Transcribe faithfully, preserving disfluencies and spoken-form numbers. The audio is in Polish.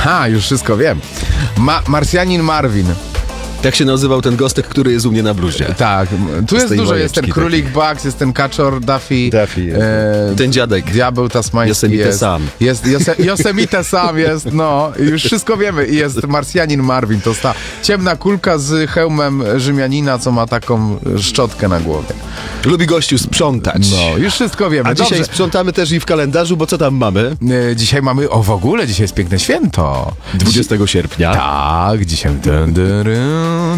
Ha, już wszystko wiem. Ma- Marsjanin Marvin. Tak się nazywał ten gostek, który jest u mnie na bluzie. Tak, tu jest tej dużo, jest ten wojeczki królik Bugs, jest ten kaczor Duffy, Duffy jest. e, Ten dziadek. diabeł tasmański Yosemite jest, Sam. jest Jose, Yosemite Sam jest, no, już wszystko wiemy. I jest Marsjanin Marvin, to jest ta ciemna kulka z hełmem Rzymianina, co ma taką szczotkę na głowie. Lubi gościu sprzątać. No, już wszystko wiemy. A dzisiaj Dobrze. sprzątamy też i w kalendarzu, bo co tam mamy? E, Dzisiaj mamy, o w ogóle, dzisiaj jest piękne święto. dwudziestego sierpnia. Tak, dzisiaj... Dun, dun, dun.